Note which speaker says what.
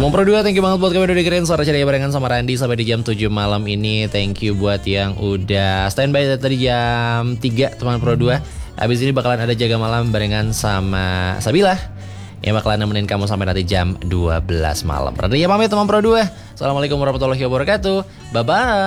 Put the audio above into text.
Speaker 1: Teman Pro 2, thank you banget buat kami udah dengerin suara ceria barengan sama Randy sampai di jam 7 malam ini. Thank you buat yang udah standby tadi jam 3 teman Pro 2. Abis ini bakalan ada jaga malam barengan sama Sabila yang bakalan nemenin kamu sampai nanti jam 12 malam. Randy ya pamit teman Pro 2. Assalamualaikum warahmatullahi wabarakatuh. Bye bye.